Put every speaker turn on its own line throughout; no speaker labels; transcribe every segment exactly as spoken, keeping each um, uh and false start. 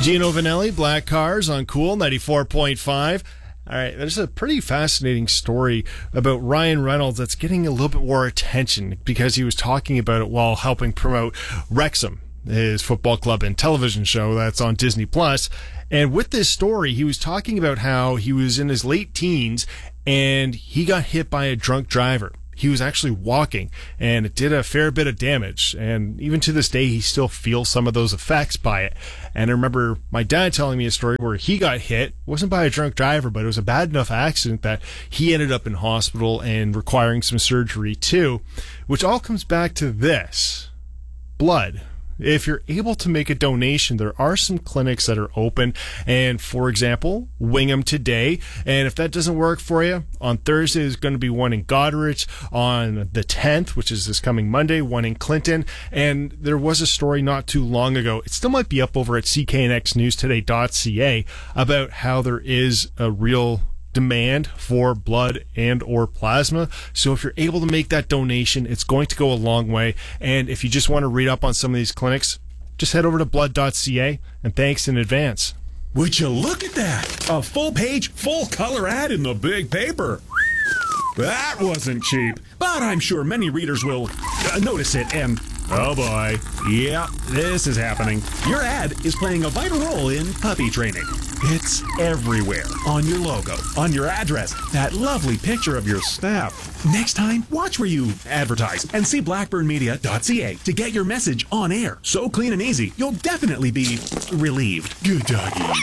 Gino Vanelli, Black Cars on Cool ninety-four point five. All right, there's a pretty fascinating story about Ryan Reynolds that's getting a little bit more attention because he was talking about it while helping promote Wrexham, his football club and television show that's on Disney Plus. And with this story, he was talking about how he was in his late teens and he got hit by a drunk driver. He was actually walking, and it did a fair bit of damage. And even to this day, he still feels some of those effects by it. And I remember my dad telling me a story where he got hit. It wasn't by a drunk driver, but it was a bad enough accident that he ended up in hospital and requiring some surgery too, which all comes back to this: blood. If you're able to make a donation, there are some clinics that are open. And for example, Wingham today. And if that doesn't work for you, on Thursday there's going to be one in Goderich. On the tenth, which is this coming Monday, one in Clinton. And there was a story not too long ago. It still might be up over at c k n x news today dot c a about how there is a real demand for blood and or plasma. So if you're able to make that donation, it's going to go a long way. And if you just want to read up on some of these clinics, just head over to blood dot c a, and thanks in advance.
Would you look at that? A full page, full color ad in the big paper. That wasn't cheap, but I'm sure many readers will uh, notice it and, oh boy, yeah, this is happening. Your ad is playing a vital role in puppy training. It's everywhere. On your logo, on your address, that lovely picture of your staff. Next time, watch where you advertise and see blackburn media dot c a to get your message on air. So clean and easy, you'll definitely be relieved. Good doggy.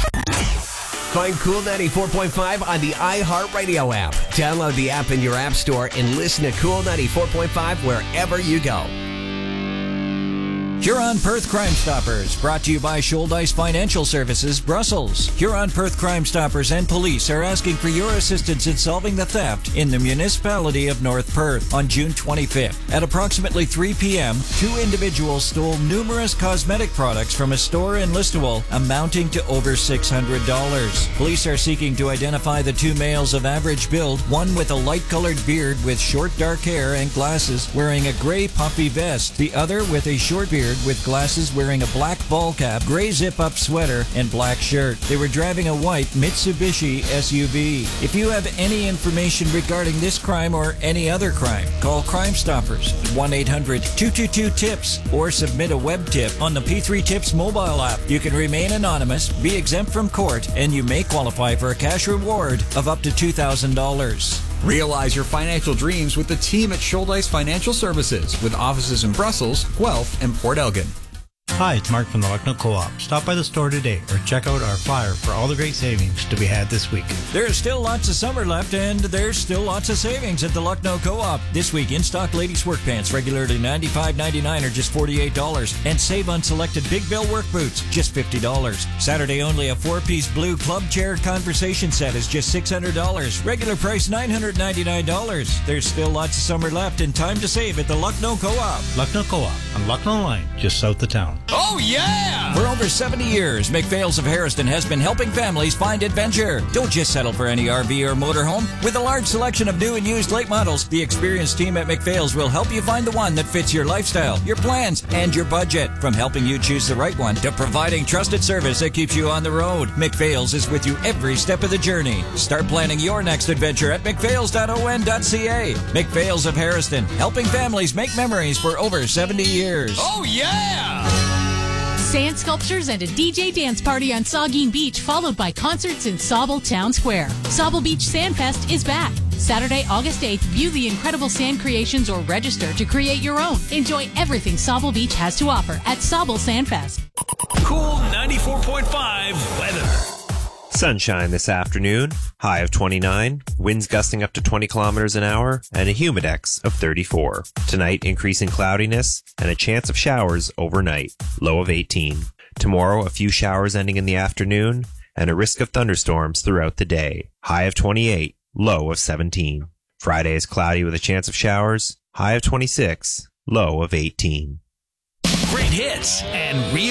Find Cool ninety-four point five on the iHeartRadio app. Download the app in your app store and listen to Cool ninety-four point five wherever you go.
Huron-Perth Crime Stoppers, brought to you by Shouldice Financial Services, Brussels. Huron-Perth Crime Stoppers and police are asking for your assistance in solving the theft in the municipality of North Perth on June twenty-fifth. At approximately three p.m., two individuals stole numerous cosmetic products from a store in Listowel, amounting to over six hundred dollars. Police are seeking to identify the two males of average build, one with a light-colored beard with short dark hair and glasses, wearing a gray puffy vest, the other with a short beard with glasses, wearing a black ball cap, gray zip-up sweater, and black shirt. They were driving a white Mitsubishi S U V. If you have any information regarding this crime or any other crime, call Crime Stoppers at one eight hundred two two two tips or submit a web tip on the P three Tips mobile app. You can remain anonymous, be exempt from court, and you may qualify for a cash reward of up to two thousand dollars.
Realize your financial dreams with the team at Shouldice Financial Services, with offices in Brussels, Guelph, and Port Elgin.
Hi, it's Mark from the Lucknow Co-op. Stop by the store today or check out our flyer for all the great savings to be had this week.
There's still lots of summer left, and there's still lots of savings at the Lucknow Co-op. This week, in-stock ladies' work pants, regularly ninety-five ninety-nine, are just forty-eight dollars. And save on selected Big Bill work boots, just fifty dollars. Saturday only, a four-piece blue club chair conversation set is just six hundred dollars. Regular price nine hundred ninety-nine dollars. There's still lots of summer left and time to save at the Lucknow Co-op.
Lucknow Co-op on Lucknow Line, just south of town.
Oh, yeah! For over seventy years, McPhail's of Harrison has been helping families find adventure. Don't just settle for any R V or motorhome. With a large selection of new and used late models, the experienced team at McPhail's will help you find the one that fits your lifestyle, your plans, and your budget. From helping you choose the right one to providing trusted service that keeps you on the road, McPhail's is with you every step of the journey. Start planning your next adventure at mcphails dot o n dot c a. McPhail's of Harrison, helping families make memories for over seventy years.
Oh, yeah!
Sand sculptures and a D J dance party on Saugeen Beach, followed by concerts in Sauble Town Square. Sauble Beach Sandfest is back. Saturday, August eighth, view the incredible sand creations or register to create your own. Enjoy everything Sauble Beach has to offer at Sauble Sandfest.
Cool ninety-four point five weather.
Sunshine this afternoon, high of twenty-nine, winds gusting up to twenty kilometers an hour, and a humidex of thirty-four. Tonight, increasing cloudiness and a chance of showers overnight, low of eighteen. Tomorrow, a few showers ending in the afternoon, and a risk of thunderstorms throughout the day, high of twenty-eight, low of seventeen. Friday is cloudy with a chance of showers, high of twenty-six, low of eighteen.
Great hits and real